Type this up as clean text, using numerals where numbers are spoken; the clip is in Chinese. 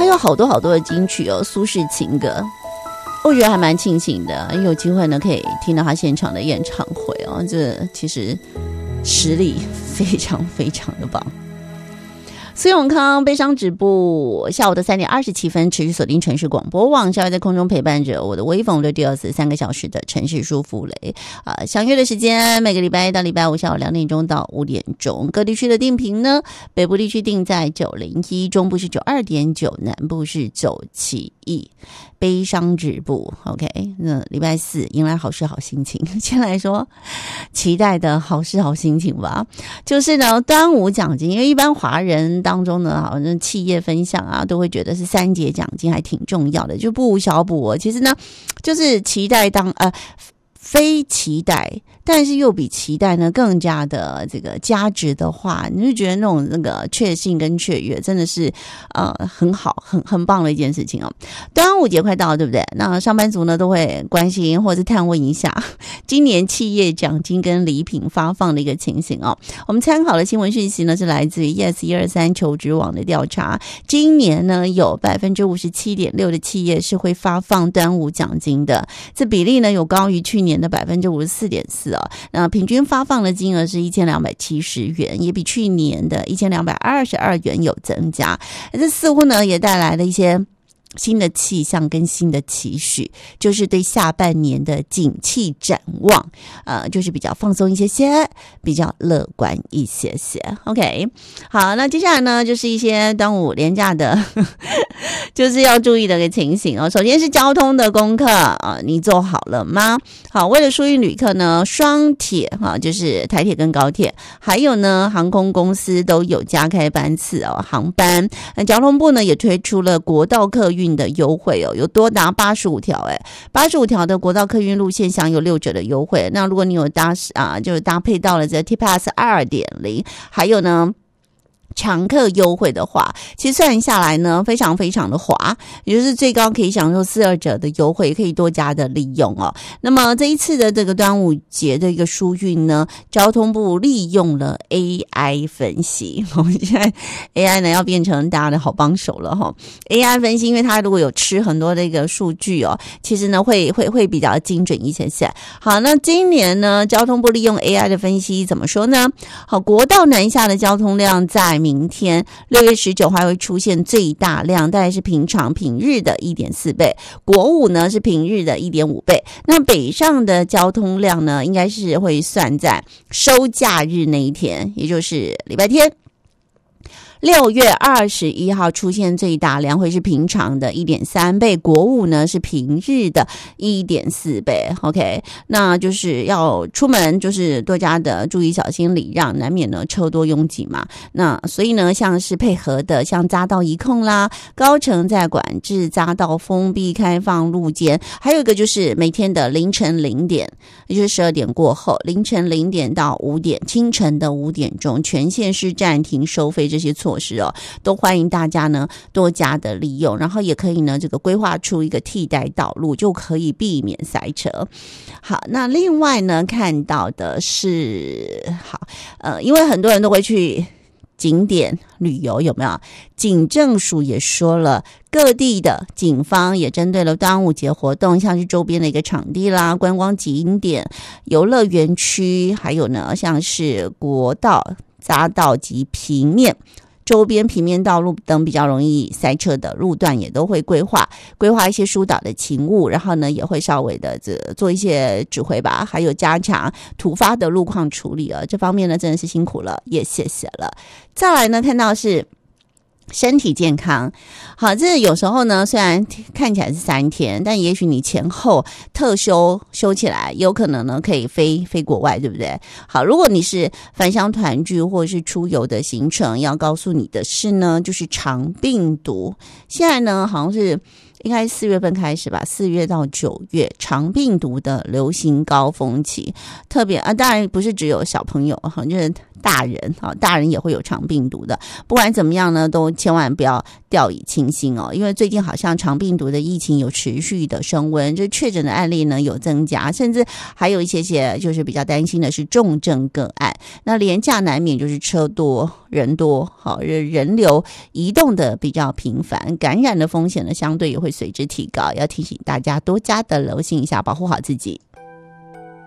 有好多好多的金曲哦，苏轼情歌。我觉得还蛮庆幸的，有机会呢可以听到他现场的演唱会哦，这其实实力非常非常的棒。苏永康悲伤止步，下午的3点27分持续锁定城市广播网，稍微在空中陪伴着我的微风624 3个小时的城市舒服雷相约的时间每个礼拜一到礼拜五下午2点钟到5点钟，各地区的定频呢，北部地区定在901，中部是92.9，南部是971。悲伤止步 OK， 那礼拜四迎来好事好心情，先来说期待的好事好心情吧，就是呢端午奖金，因为一般华人当中呢，好像企业分享啊都会觉得是3节奖金还挺重要的，就不无小补其实呢就是期待非期待，但是又比期待呢更加的这个价值的话，你就觉得那个确信跟雀跃真的是很好很棒的一件事情哦。端午节快到了，对不对？那上班族呢都会关心或者探问一下今年企业奖金跟礼品发放的一个情形哦。我们参考的新闻讯息呢是来自于 Yes123 求职网的调查，今年呢有 57.6% 的企业是会发放端午奖金的，这比例呢有高于去年的 54.4% 那平均发放的金额是1270元，也比去年的1222元有增加，这似乎呢也带来了一些新的气象跟新的期许，就是对下半年的景气展望就是比较放松一些些，比较乐观一些些 OK， 好，那接下来呢就是一些端午连假的就是要注意的一个情形首先是交通的功课你做好了吗？好，为了疏运旅客呢，双铁就是台铁跟高铁，还有呢航空公司都有加开班次航班，交通部呢也推出了国道客运的优惠有多达85条85条的国道客运路线享有6折的优惠，那如果你有就是搭配到了这 T-Pass 2.0， 还有呢常客优惠的话，其实算下来呢非常非常的划，也就是最高可以享受42折的优惠，也可以多加的利用那么这一次的这个端午节的一个疏运呢，交通部利用了 AI 分析，我们现在 AI 呢要变成大家的好帮手了AI 分析，因为它如果有吃很多的一个数据其实呢会比较精准一些些。好，那今年呢交通部利用 AI 的分析怎么说呢？好，国道南下的交通量在明天6月19号会出现最大量，大概是平日的 1.4 倍，国五呢是平日的 1.5 倍，那北上的交通量呢应该是会算在收假日那一天，也就是礼拜天6月21号出现最大量，会是平常的 1.3 倍，国五呢是平日的 1.4 倍 OK， 那就是要出门就是多加的注意小心礼让，难免呢车多拥挤嘛，那所以呢像是配合的像匝道移控啦，高乘在管制，匝道封闭开放路肩，还有一个就是每天的凌晨0点，也就是12点过后，凌晨0点到5点，清晨的5点钟全县市暂停收费，这些措施都欢迎大家呢多加的利用，然后也可以呢这个规划出一个替代道路，就可以避免塞车。好，那另外呢看到的是因为很多人都会去景点旅游，有没有？警政署也说了，各地的警方也针对了端午节活动，像是周边的一个场地啦、观光景点、游乐园区，还有呢像是国道、匝道及平面周边平面道路等比较容易塞车的路段也都会规划一些疏导的勤务，然后呢也会稍微的做一些指挥吧，还有加强突发的路况处理这方面呢真的是辛苦了，也谢谢了。再来呢看到是身体健康，好，这有时候呢虽然看起来是3天，但也许你前后特休起来，有可能呢可以飞国外，对不对？好，如果你是返乡团聚或者是出游的行程，要告诉你的是呢，就是肠病毒，现在呢好像是应该4月份开始吧，4月到9月肠病毒的流行高峰期，特别当然不是只有小朋友就是大人大人也会有肠病毒的。不管怎么样呢，都千万不要掉以轻心哦，因为最近好像肠病毒的疫情有持续的升温，这确诊的案例呢有增加，甚至还有一些就是比较担心的是重症个案。那连假难免就是车多人多，人流移动的比较频繁，感染的风险呢相对也会随之提高，要提醒大家多加的留心一下，保护好自己。